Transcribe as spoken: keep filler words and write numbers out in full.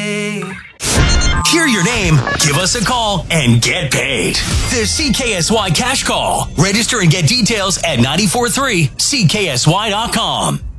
day. Hear your name, give us a call, and get paid. The C K S Y Cash Call. Register and get details at nine four three C K S Y dot com.